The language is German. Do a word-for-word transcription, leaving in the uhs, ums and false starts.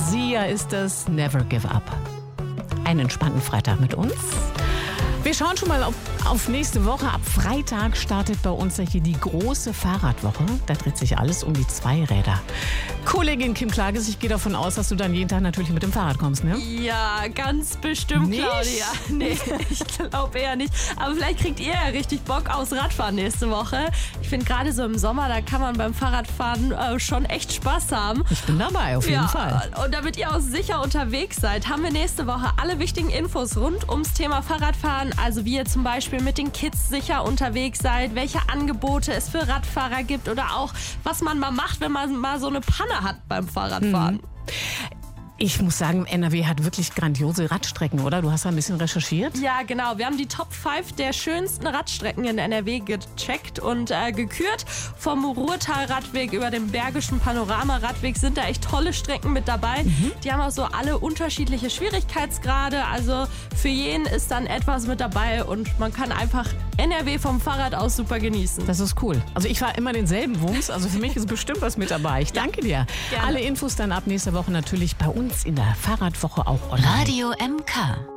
Sia ist das Never Give Up. Einen entspannten Freitag mit uns. Wir schauen schon mal auf, auf nächste Woche. Ab Freitag startet bei uns hier die große Fahrradwoche. Da dreht sich alles um die Zweiräder. Kollegin Kim Klages, ich gehe davon aus, dass du dann jeden Tag natürlich mit dem Fahrrad kommst, ne? Ja, ganz bestimmt, Nicht? Claudia. Nee, ich glaube eher nicht. Aber vielleicht kriegt ihr ja richtig Bock aufs Radfahren nächste Woche. Ich finde gerade so im Sommer, da kann man beim Fahrradfahren äh, schon echt Spaß haben. Ich bin dabei, auf jeden ja, Fall. Und damit ihr auch sicher unterwegs seid, haben wir nächste Woche alle wichtigen Infos rund ums Thema Fahrradfahren. Also wie ihr zum Beispiel mit den Kids sicher unterwegs seid, welche Angebote es für Radfahrer gibt oder auch, was man mal macht, wenn man mal so eine Panne hat beim Fahrradfahren. Mhm. Ich muss sagen, N R W hat wirklich grandiose Radstrecken, oder? Du hast da ein bisschen recherchiert? Ja, genau. Wir haben die Top fünf der schönsten Radstrecken in N R W gecheckt und äh, gekürt. Vom Ruhrtal-Radweg über den Bergischen Panorama-Radweg sind da echt tolle Strecken mit dabei. Mhm. Die haben auch so alle unterschiedliche Schwierigkeitsgrade. Also für jeden ist dann etwas mit dabei und man kann einfach N R W vom Fahrrad aus super genießen. Das ist cool. Also ich fahre immer denselben Wumms, also für mich ist bestimmt was mit dabei. Ich danke dir. Gerne. Alle Infos dann ab nächster Woche natürlich bei uns in der Fahrradwoche auch online. Radio M K.